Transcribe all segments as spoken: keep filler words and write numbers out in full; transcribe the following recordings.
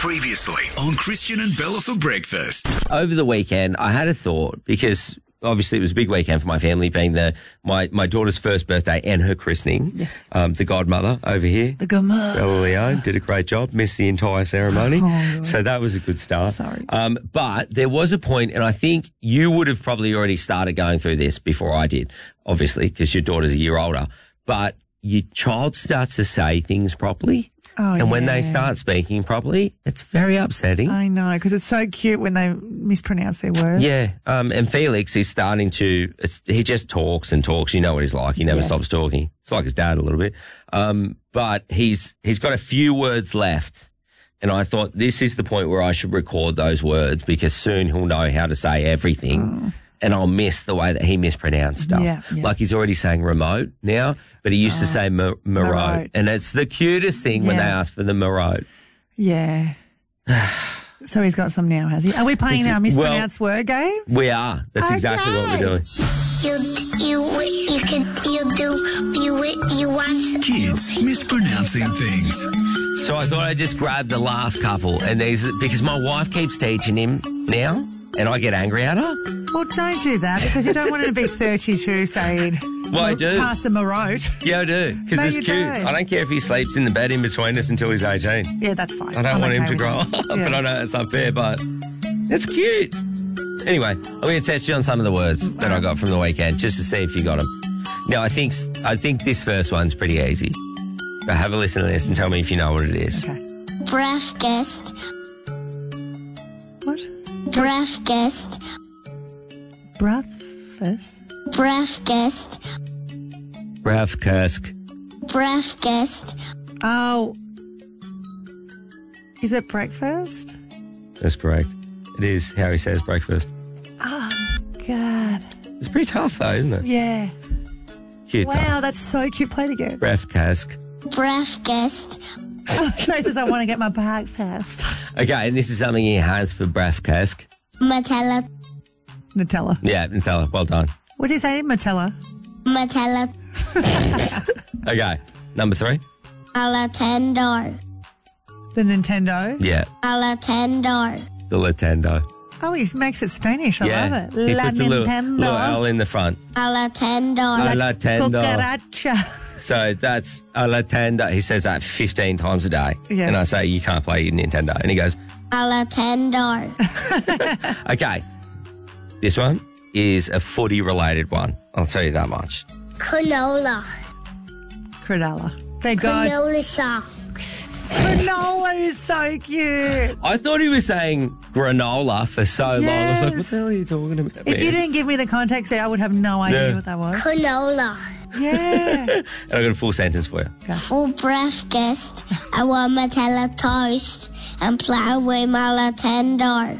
Previously on Christian and Bella for breakfast. Over the weekend, I had a thought because obviously it was a big weekend for my family, being the my, my daughter's first birthday and her christening. Yes. Um, the godmother over here, The godmother. Bella Leone, did a great job, missed the entire ceremony. Oh, so that was a good start. Sorry. Um, but there was a point, and I think you would have probably already started going through this before I did, obviously, because your daughter's a year older. But your child starts to say things properly. Oh, and when they yeah. start speaking properly, it's very upsetting. I know, because it's so cute when they mispronounce their words. Yeah, um, and Felix is starting to, it's, he just talks and talks. You know what he's like. He never Yes. stops talking. It's like his dad a little bit. Um, but he's, he's got a few words left. And I thought this is the point where I should record those words because soon he'll know how to say everything. Oh. And I'll miss the way that he mispronounced stuff. Yeah, yeah. Like he's already saying remote now, but he used to say ma- marote. Marote. And it's the cutest thing when they Yeah. ask for the marote. Yeah. So he's got some now, has he? Are we playing It's- our mispronounced word game? We are. That's exactly what we're Okay. doing. You you you can you do you you want Kids mispronouncing things. So I thought I'd just grab the last couple, and these because my wife keeps teaching him now, and I get angry at her. Well, don't do that because you don't want him to be thirty-two saying, Well, I do. pass a marote. Yeah, I do, because No, it's you cute. don't. I don't care if he sleeps in the bed in between us until he's eighteen. Yeah, that's fine. I don't I'm want him okay to with grow that. up, Yeah. but I know it's unfair, but it's cute. Anyway, I'm going to test you on some of the words that I got from the weekend, just to see if you got them. Now, I think I think this first one's pretty easy. But have a listen to this and tell me if you know what it is. Okay. breakfast What? breakfast Breakfast? breakfast Bravkursk. breakfast Oh. Is it breakfast? That's correct. It is how he says breakfast. Oh, God. It's pretty tough, though, isn't it? Yeah. Cute. Wow, that's so cute. Play it again. Bravkursk. breakfast So he says, I want to get my breakfast. Okay, and this is something he has for Bravkursk. Nutella Nutella. Yeah, Nutella. Well done. What's he saying? Nutella. Nutella Okay, number three. Nintendo The Nintendo. Yeah, Nintendo the Nintendo. Oh, he makes it Spanish. I Yeah, love it. he La puts a little, Nintendo. little L in the front. Nintendo A Nintendo. Cucaracha. So that's a Nintendo. He says that fifteen times a day. Yes. And I say, you can't play Nintendo. And he goes, Nintendo okay, this one is a footy-related one. I'll tell you that much. canola Cradella. There you go. canola socks Granola is so cute. I thought he was saying granola for so long. I was like, what Yes. the hell are you talking about? If you man? didn't give me the context there, I would have no idea Yeah. what that was. canola Yeah. And I got a full sentence for you. for breakfast. I want my toast and play with my Nintendo.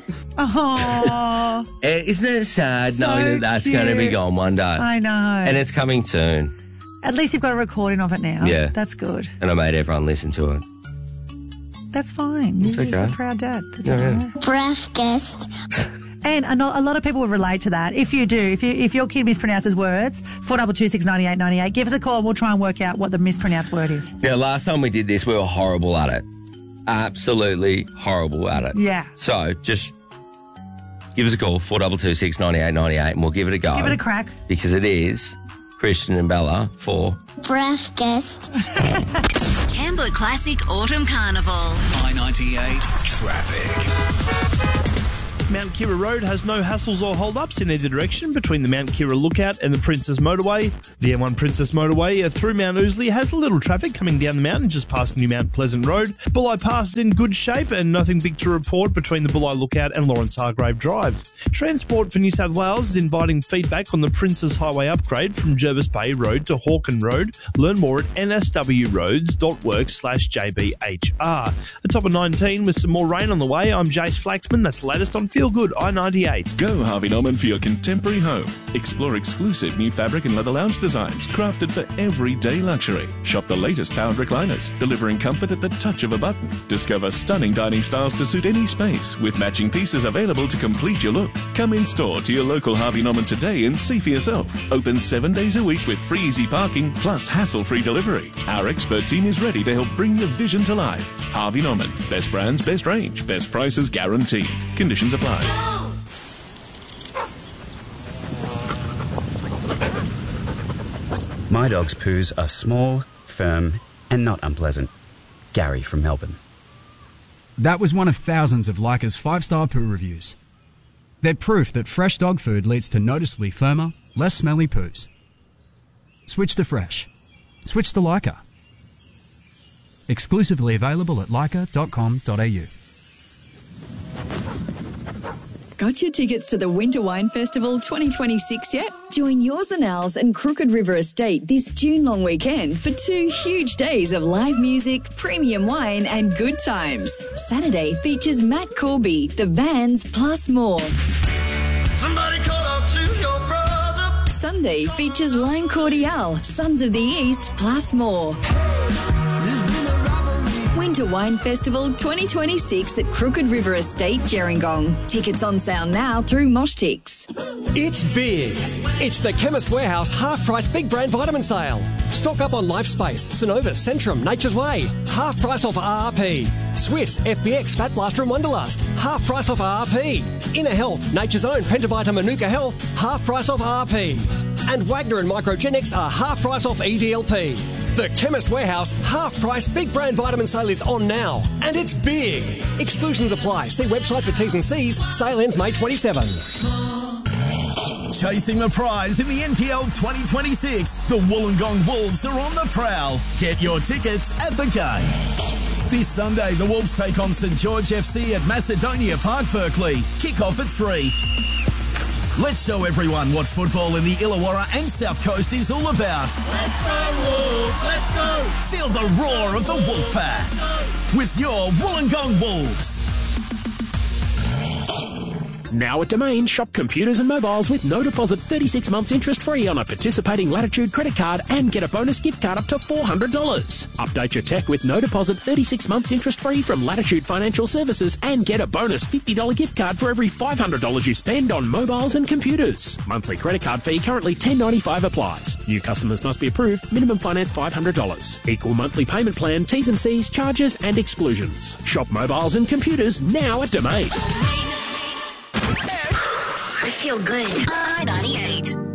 Oh, Eh, Isn't it sad So knowing that that's going to be cute. gone one day? I know. And it's coming soon. At least you've got a recording of it now. Yeah. That's good. And I made everyone listen to it. That's fine. You're It's just a okay. proud dad. That's Yeah, all yeah. right. Breakfast. And I know a lot of people will relate to that. If you do, if you if your kid mispronounces words, four double two six ninety eight ninety eight, give us a call and we'll try and work out what the mispronounced word is. Now, last time we did this, we were horrible at it. Absolutely horrible at it. Yeah. So just give us a call, four two two six ninety eight ninety eight, and we'll give it a go. Give it a crack. Because it is Christian and Bella for Breakfast. Kambla Classic Autumn Carnival. I ninety-eight traffic. Mount Kira Road has no hassles or hold-ups in either direction between the Mount Kira Lookout and the Princess Motorway. The M one Princess Motorway through Mount Ousley has a little traffic coming down the mountain just past New Mount Pleasant Road. Bulli Pass is in good shape and nothing big to report between the Bulli Lookout and Lawrence Hargrave Drive. Transport for New South Wales is inviting feedback on the Princess Highway upgrade from Jervis Bay Road to Hawken Road. Learn more at n s w roads dot work slash j b h r. The top of nineteen with some more rain on the way. I'm Jace Flaxman. That's the latest on Feel good, I ninety-eight. Go Harvey Norman for your contemporary home. Explore exclusive new fabric and leather lounge designs crafted for everyday luxury. Shop the latest powered recliners, delivering comfort at the touch of a button. Discover stunning dining styles to suit any space, with matching pieces available to complete your look. Come in store to your local Harvey Norman today and see for yourself. Open seven days a week with free easy parking plus hassle-free delivery. Our expert team is ready to help bring your vision to life. Harvey Norman. Best brands, best range, best prices guaranteed. Conditions apply. My dog's poos are small, firm, and not unpleasant. Gary from Melbourne. That was one of thousands of Leica's five-star poo reviews. They're proof that fresh dog food leads to noticeably firmer, less smelly poos. Switch to fresh. Switch to Leica. Exclusively available at leica dot com dot a u. Got your tickets to the Winter Wine Festival twenty twenty-six yet? Join Yours and Ours and Crooked River Estate this June long weekend for two huge days of live music, premium wine and good times. Saturday features Matt Corby, The Vans, plus more. Somebody call out to your brother. Sunday features Line Cordial, Sons of the East, plus more. Winter Wine Festival twenty twenty-six at Crooked River Estate, Gerringong. Tickets on sale now through Moshtix. It's big. It's the Chemist Warehouse half-price big brand vitamin sale. Stock up on Lifespace, Synovus, Centrum, Nature's Way. Half price off R R P. Swiss, F B X, Fat Blaster and Wonderlust. Half price off R R P. Inner Health, Nature's Own, Pentavita Manuka Health. Half price off R R P. And Wagner and Microgenics are half price off E D L P. The Chemist Warehouse half-price big brand vitamin sale is on now, and it's big. Exclusions apply. See website for T's and C's. Sale ends May twenty-seventh. Chasing the prize in the N P L twenty twenty-six, the Wollongong Wolves are on the prowl. Get your tickets at the game. This Sunday, the Wolves take on St George F C at Macedonia Park, Berkeley. Kick-off at three. Let's show everyone what football in the Illawarra and South Coast is all about. Let's go, Wolves! Let's go! Feel the roar of the Wolfpack with your Wollongong Wolves. Now at Domain, shop computers and mobiles with no deposit, thirty-six months interest free on a participating Latitude credit card and get a bonus gift card up to four hundred dollars. Update your tech with no deposit, thirty-six months interest free from Latitude Financial Services and get a bonus fifty dollars gift card for every five hundred dollars you spend on mobiles and computers. Monthly credit card fee currently ten dollars ninety-five applies. New customers must be approved. Minimum finance five hundred dollars. Equal monthly payment plan, T's and C's, charges and exclusions. Shop mobiles and computers now at Domain. I feel good. I ninety-eight.